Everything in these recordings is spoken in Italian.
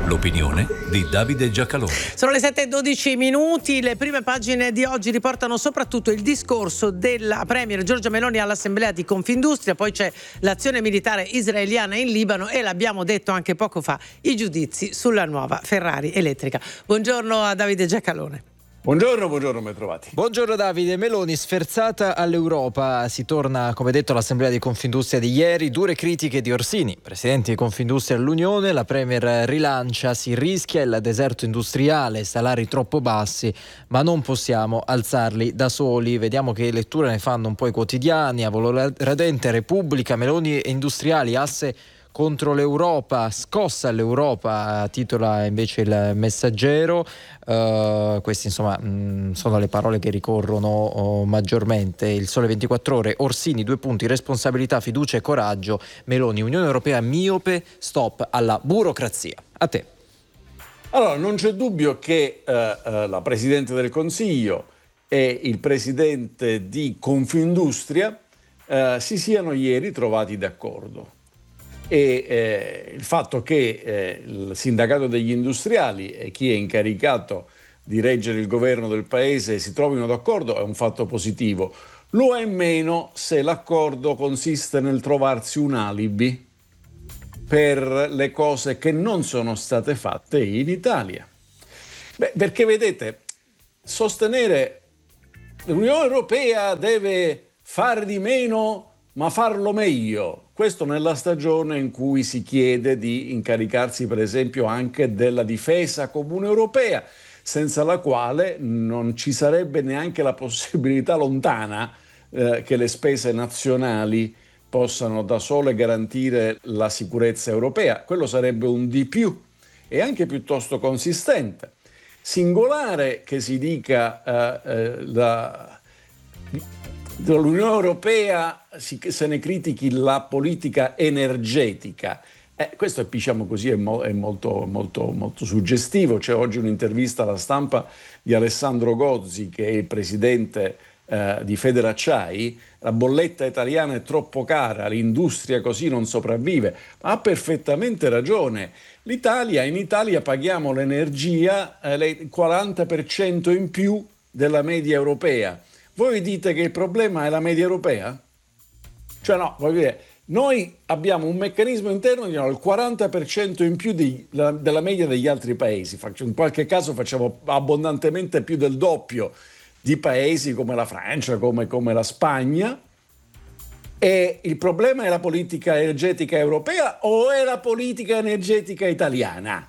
L'opinione di Davide Giacalone. Sono le 7:12. Le prime pagine di oggi riportano soprattutto il discorso della premier Giorgia Meloni all'assemblea di Confindustria, poi c'è l'azione militare israeliana in Libano e l'abbiamo detto anche poco fa, i giudizi sulla nuova Ferrari elettrica. Buongiorno a Davide Giacalone. Buongiorno, ben trovati. Buongiorno Davide. Meloni sferzata all'Europa. Si torna, come detto, all'assemblea di Confindustria di ieri. Dure critiche di Orsini, presidente di Confindustria all'Unione. La premier rilancia, si rischia il deserto industriale, salari troppo bassi, ma non possiamo alzarli da soli. Vediamo che letture ne fanno un po' i quotidiani. Avolo radente, Repubblica, Meloni e industriali, asse contro l'Europa, scossa l'Europa, titola invece il Messaggero. Queste insomma sono le parole che ricorrono maggiormente. Il Sole 24 Ore, Orsini, 2 punti, responsabilità, fiducia e coraggio. Meloni, Unione Europea miope, stop alla burocrazia. A te. Allora, non c'è dubbio che la Presidente del Consiglio e il Presidente di Confindustria si siano ieri trovati d'accordo. E il fatto che il sindacato degli industriali e chi è incaricato di reggere il governo del paese si trovino d'accordo è un fatto positivo. Lo è meno se l'accordo consiste nel trovarsi un alibi per le cose che non sono state fatte in Italia. Perché vedete, sostenere l'Unione Europea deve fare di meno ma farlo meglio. Questo nella stagione in cui si chiede di incaricarsi per esempio anche della difesa comune europea, senza la quale non ci sarebbe neanche la possibilità lontana che le spese nazionali possano da sole garantire la sicurezza europea. Quello sarebbe un di più e anche piuttosto consistente. Singolare che si dica dell'Unione Europea se ne critichi la politica energetica. Questo diciamo così è molto suggestivo. C'è oggi un'intervista alla Stampa di Alessandro Gozzi, che è il presidente di Federacciai. La bolletta italiana è troppo cara, l'industria così non sopravvive. Ma ha perfettamente ragione. In Italia paghiamo l'energia il 40% in più della media europea. Voi dite che il problema è la media europea? Cioè no, voglio dire, noi abbiamo un meccanismo interno che ha il 40% in più della media degli altri paesi. In qualche caso facciamo abbondantemente più del doppio di paesi come la Francia, come la Spagna. E il problema è la politica energetica europea o è la politica energetica italiana?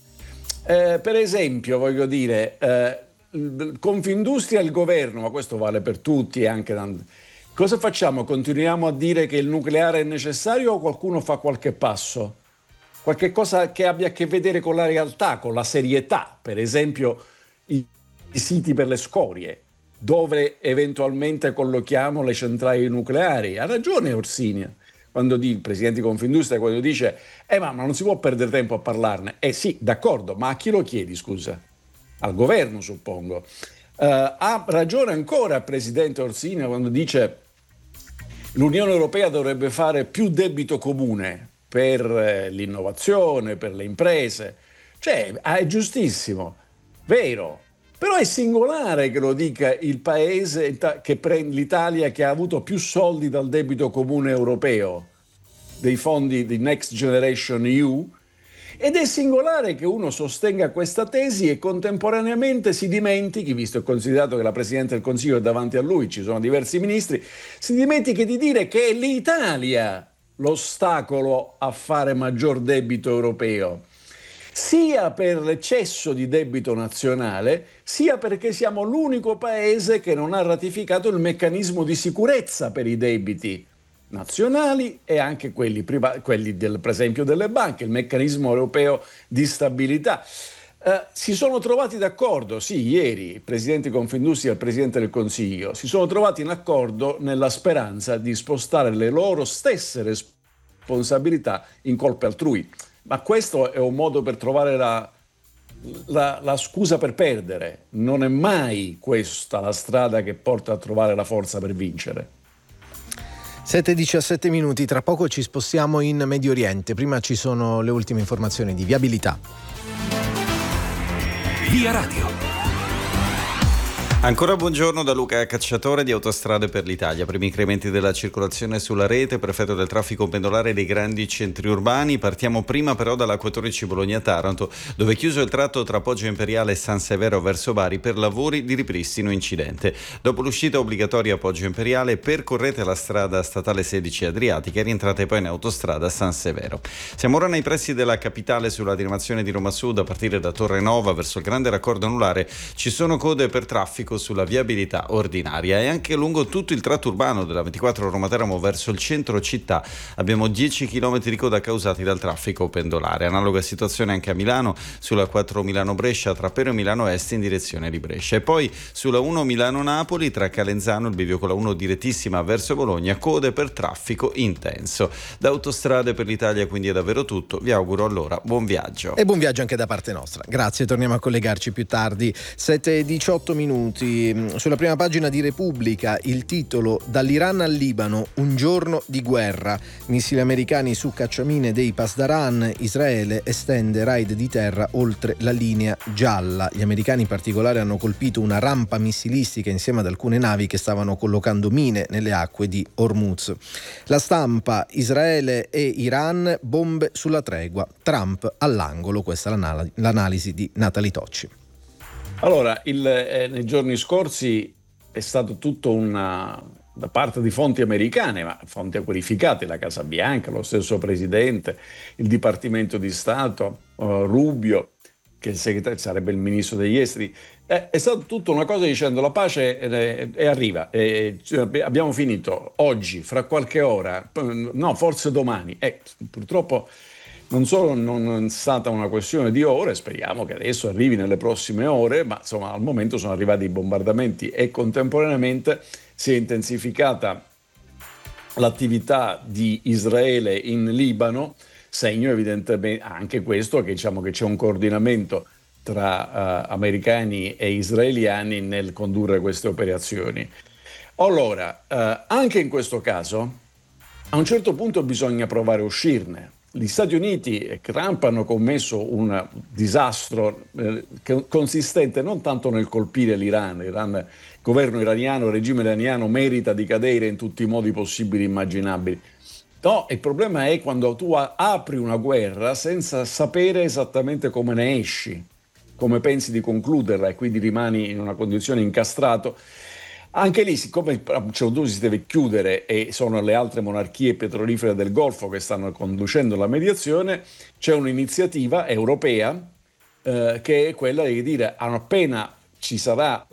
Per esempio, voglio dire... Confindustria e il governo, ma questo vale per tutti e anche cosa facciamo? Continuiamo a dire che il nucleare è necessario o qualcuno fa qualche passo? Qualche cosa che abbia a che vedere con la realtà, con la serietà, per esempio i siti per le scorie, dove eventualmente collochiamo le centrali nucleari. Ha ragione Orsini il presidente di Confindustria, quando dice ma non si può perdere tempo a parlarne. Sì, d'accordo, ma a chi lo chiedi, scusa? Al governo, suppongo. Ha ragione ancora il presidente Orsini quando dice l'Unione Europea dovrebbe fare più debito comune per l'innovazione, per le imprese. Cioè, è giustissimo, vero. Però è singolare che lo dica il paese che prende l'Italia, che ha avuto più soldi dal debito comune europeo, dei fondi di Next Generation EU. Ed è singolare che uno sostenga questa tesi e contemporaneamente si dimentichi, visto e considerato che la Presidente del Consiglio è davanti a lui, ci sono diversi ministri, si dimentichi di dire che è l'Italia l'ostacolo a fare maggior debito europeo, sia per l'eccesso di debito nazionale, sia perché siamo l'unico paese che non ha ratificato il meccanismo di sicurezza per i debiti nazionali e anche quelli per esempio delle banche, il meccanismo europeo di stabilità. Si sono trovati d'accordo, sì, ieri il Presidente di Confindustria e il Presidente del Consiglio si sono trovati in accordo nella speranza di spostare le loro stesse responsabilità in colpe altrui. Ma questo è un modo per trovare la scusa per perdere. Non è mai questa la strada che porta a trovare la forza per vincere. 7:17, tra poco ci spostiamo in Medio Oriente. Prima ci sono le ultime informazioni di viabilità. Via Radio. Ancora buongiorno da Luca Cacciatore di Autostrade per l'Italia. Primi incrementi della circolazione sulla rete, per effetto del traffico pendolare dei grandi centri urbani. Partiamo prima però dalla 14 Bologna-Taranto, dove è chiuso il tratto tra Poggio Imperiale e San Severo verso Bari per lavori di ripristino incidente. Dopo l'uscita obbligatoria a Poggio Imperiale, percorrete la strada statale 16 Adriatica e rientrate poi in autostrada San Severo. Siamo ora nei pressi della capitale, sulla diramazione di Roma Sud, a partire da Torre Nova verso il grande raccordo anulare. Ci sono code per traffico sulla viabilità ordinaria e anche lungo tutto il tratto urbano della 24 Roma-Teramo verso il centro città abbiamo 10 km di coda causati dal traffico pendolare. Analoga situazione anche a Milano, sulla 4 Milano-Brescia tra Pero e Milano Est in direzione di Brescia, e poi sulla 1 Milano-Napoli tra Calenzano, il bivio con la 1 direttissima verso Bologna, code per traffico intenso. Da Autostrade per l'Italia quindi è davvero tutto, vi auguro allora buon viaggio. E buon viaggio anche da parte nostra. Grazie, torniamo a collegarci più tardi. 7:18 minuti. Sulla prima pagina di Repubblica il titolo: dall'Iran al Libano, un giorno di guerra. Missili americani su cacciamine dei Pasdaran. Israele estende raid di terra oltre la linea gialla. Gli americani in particolare hanno colpito una rampa missilistica insieme ad alcune navi che stavano collocando mine nelle acque di Hormuz. La Stampa: Israele e Iran, bombe sulla tregua. Trump all'angolo. Questa è l'analisi di Natalie Tocci. Allora, nei giorni scorsi è stato tutto da parte di fonti americane, ma fonti qualificate, la Casa Bianca, lo stesso Presidente, il Dipartimento di Stato, Rubio, che sarebbe il Ministro degli Esteri. È stato tutto una cosa dicendo la pace arriva, abbiamo finito oggi, fra qualche ora, no, forse domani. Purtroppo non solo non è stata una questione di ore, speriamo che adesso arrivi nelle prossime ore, ma insomma al momento sono arrivati i bombardamenti e contemporaneamente si è intensificata l'attività di Israele in Libano, segno evidentemente anche questo che diciamo che c'è un coordinamento tra americani e israeliani nel condurre queste operazioni. Allora, anche in questo caso a un certo punto bisogna provare a uscirne. Gli Stati Uniti e Trump hanno commesso un disastro consistente non tanto nel colpire l'Iran. Il governo iraniano, il regime iraniano merita di cadere in tutti i modi possibili e immaginabili. No, il problema è quando tu apri una guerra senza sapere esattamente come ne esci, come pensi di concluderla, e quindi rimani in una condizione incastrato. Anche lì, siccome a un certo punto si deve chiudere e sono le altre monarchie petrolifere del Golfo che stanno conducendo la mediazione, c'è un'iniziativa europea che è quella di dire appena ci sarà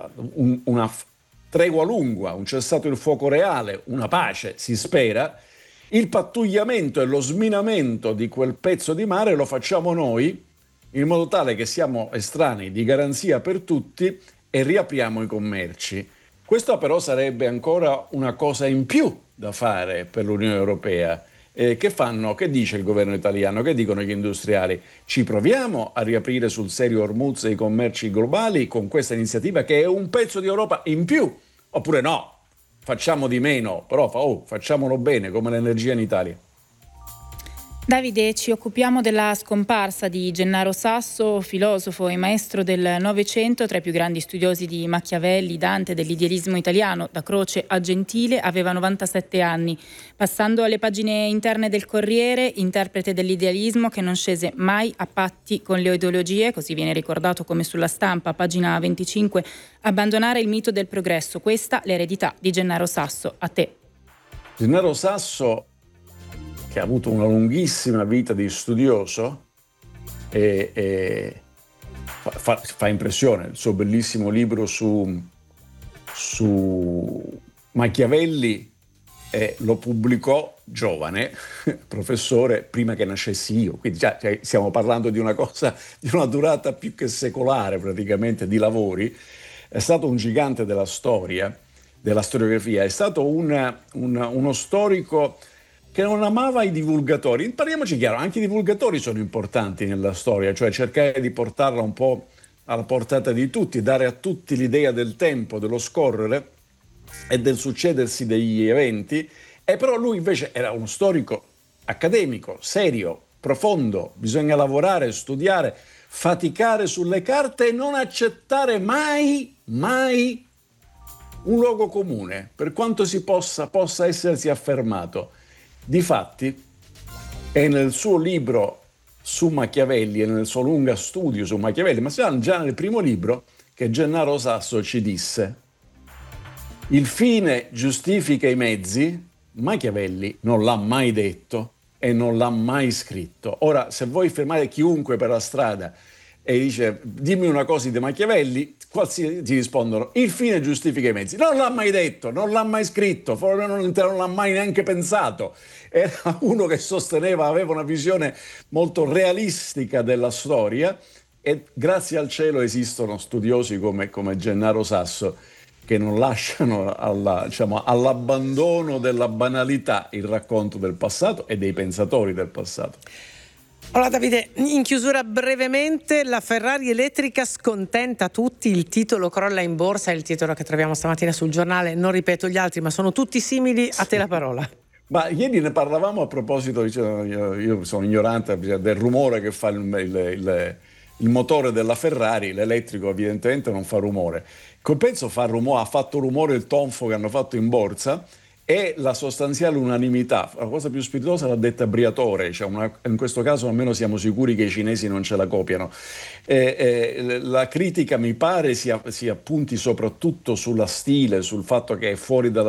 una tregua lunga, un cessato il fuoco reale, una pace, si spera, il pattugliamento e lo sminamento di quel pezzo di mare lo facciamo noi, in modo tale che siamo estranei di garanzia per tutti e riapriamo i commerci. Questo però sarebbe ancora una cosa in più da fare per l'Unione Europea. Che dice il governo italiano? Che dicono gli industriali? Ci proviamo a riaprire sul serio Hormuz e i commerci globali con questa iniziativa che è un pezzo di Europa in più? Oppure no, facciamo di meno, però facciamolo bene, come l'energia in Italia. Davide, ci occupiamo della scomparsa di Gennaro Sasso, filosofo e maestro del Novecento, tra i più grandi studiosi di Machiavelli, Dante, dell'idealismo italiano, da Croce a Gentile. Aveva 97 anni. Passando alle pagine interne del Corriere, interprete dell'idealismo che non scese mai a patti con le ideologie, così viene ricordato come sulla Stampa, pagina 25, abbandonare il mito del progresso, questa l'eredità di Gennaro Sasso. A te. Gennaro Sasso, che ha avuto una lunghissima vita di studioso, e fa impressione. Il suo bellissimo libro su Machiavelli lo pubblicò giovane, professore, prima che nascessi io. Quindi già stiamo parlando di una cosa di una durata più che secolare, praticamente, di lavori. È stato un gigante della storia, della storiografia. È stato uno storico che non amava i divulgatori. Parliamoci chiaro, anche i divulgatori sono importanti nella storia, cioè cercare di portarla un po' alla portata di tutti, dare a tutti l'idea del tempo, dello scorrere e del succedersi degli eventi. E però lui invece era uno storico accademico, serio, profondo. Bisogna lavorare, studiare, faticare sulle carte e non accettare mai un luogo comune, per quanto possa essersi affermato. Difatti, è nel suo libro su Machiavelli e nel suo lungo studio su Machiavelli, ma già nel primo libro, che Gennaro Sasso ci disse: il fine giustifica i mezzi. Machiavelli non l'ha mai detto e non l'ha mai scritto. Ora, se voi fermate chiunque per la strada e dice dimmi una cosa di Machiavelli, qualsiasi ti rispondono il fine giustifica i mezzi. Non l'ha mai detto, non l'ha mai scritto, non l'ha mai neanche pensato. Era uno che aveva una visione molto realistica della storia, e grazie al cielo esistono studiosi come Gennaro Sasso che non lasciano all'abbandono della banalità il racconto del passato e dei pensatori del passato. Allora Davide, in chiusura brevemente, la Ferrari elettrica scontenta tutti, il titolo crolla in borsa, è il titolo che troviamo stamattina sul giornale, non ripeto gli altri, ma sono tutti simili, a te la parola. Ma ieri ne parlavamo a proposito, io sono ignorante del rumore che fa il motore della Ferrari, l'elettrico evidentemente non fa rumore. Penso ha fatto rumore il tonfo che hanno fatto in borsa e la sostanziale unanimità. La cosa più spiritosa l'ha detta Briatore, in questo caso almeno siamo sicuri che i cinesi non ce la copiano. La critica mi pare si appunti soprattutto sulla stile, sul fatto che è fuori dalla